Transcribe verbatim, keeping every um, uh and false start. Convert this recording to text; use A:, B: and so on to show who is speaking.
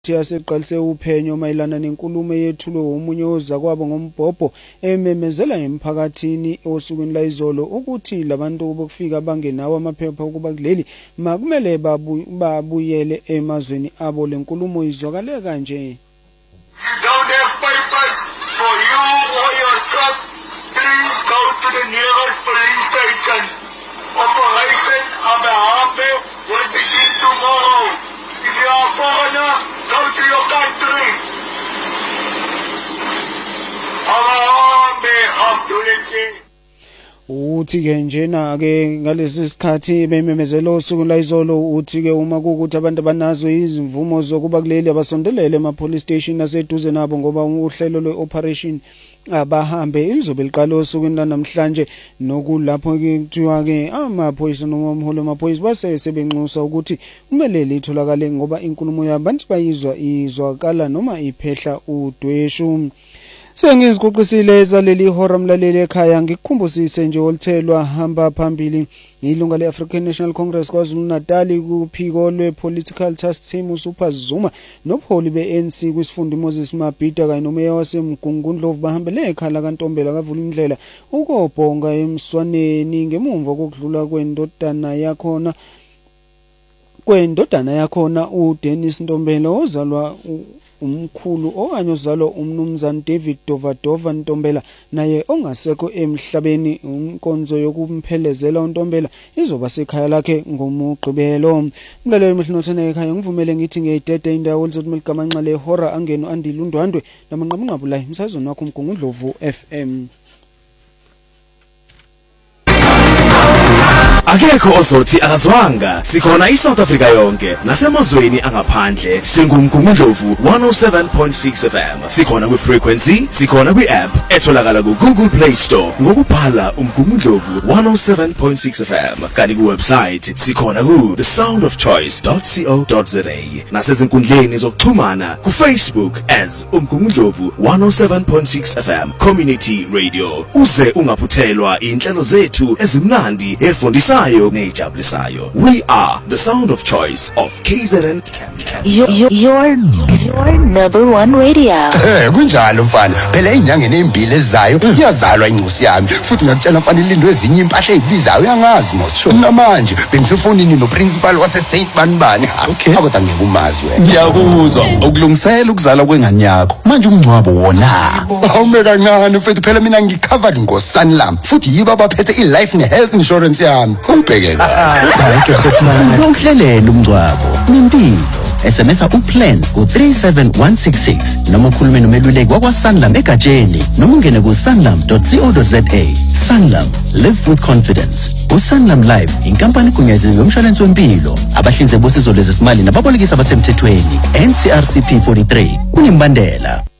A: Yaseqalise uphenyo mayelana nenkulumo yethulwe omunye ozakwabo ngombhobho ememezela emphakathini osukwini la izolo ukuthi labantu bokufika bangenawo amaphepha ukuba kuleli makumele babu, babuyele emazweni abo. Lenkulumo izwakale kanje.
B: You don't have papers for you or your son. Please go to the nearest police station. Operation Abehabe will begin tomorrow. If you are a foreigner, go to your country. Abehabe Abdullah.
A: Uthi ke njena ke ngalesi sikhathi bememezela usuku la izolo uthi ke uma kukuthi abantu banazo izimvumo zokuba kuleli abasondelele ema police station aseduze nabo ngoba uhlelo lweoperation abahambe izobe liqala osukwini namhlanje nokulapho ke kuthiwa ke amaphoyisa noma umholo amaphoyisa base sebenxusa ukuthi umelele itholakale ngoba inkulumo yabantu bayizwa izwakala noma iphehla udweshu. Sengiziguqisile ezaleli ihora mlaleli ekhaya ngikukhumbusise nje olthelwa hamba phambili ilunga le-African National Congress KwaZulu Natal kuphiko lwe-Political Task Team uSupha Zuma nopholi be-N C kwisifunda Moses Mabhida kanye nomeya waseMgungundlovu bahambele ekhala kaNtombela kavula indlela ukobhonga emswaneni ngemumva kokudlula kwendodana yakhona kwendodana yakhona uDennis Ntombela ozalwa umkhulu okanye ozalwa umnumzana David Dovadova Ntombela naye ongasekho emhlabeni. Inkonzo yokumphelezela uNtombela izoba sekhaya lakhe ngomugqibelo. Mlalelo emhlinothana ekhaya ngivumele ngithi ngeyidede indawo lizothi meligamanxa lehora angeno andilundwandwe namanqabunqabu la emsazweni wakho uMgungundlovu F M.
C: Akekho ozothi akazwanga sikhona iSouth Africa yonke nasemazweni angaphandle singumgungundlovu one oh seven point six F M. Sikhona ku frequency, sikhona ku app etholakala ku Google Play Store ngokubhala umgungundlovu one oh seven point six F M. Kanti ku website sikhona ku the sound of choice dot co dot za nasezinkundleni zokuxhumana ku Facebook as umgungundlovu one oh seven point six F M Community Radio. Uze ungaphuthelwa inhlelo zethu ezimnandi efundisa nejabulisayo. We are the sound of choice of K Z N.
D: Your, your, your number one radio.
E: Eh kunjalo mfana phela inyangeni embili ezayo iyazalwa incusi yami futhi ngakutshela mfana ilindo ezinye impahla ezibizayo uyangazi mos namanje bengisefonini no principal wase Saint Banbani akutha ngikumazi wena.
F: Ngiyakuzwa ukulungisela ukuzala kwengane yakho manje umncwabo wona
E: awume kancane futhi phela mina ngicovered ngoSanlam futhi yiba baphethe ilife ne health insurance yami ubheke
F: kahle khona ukuhlelela umncwabo nempilo. S M S uplan ku three seven one six six noma ukhulume nomeluleki wakwaSanlam egatsheni noma ungene ku sanlam dot co dot za. Sanlam, live with confidence. uSanlam Life inkampani egunyaziwe yomshwalense wempilo abahlinzeki bosizo lwezesimali nababolekisi abasemthethweni N C R C P forty-three kunembandela.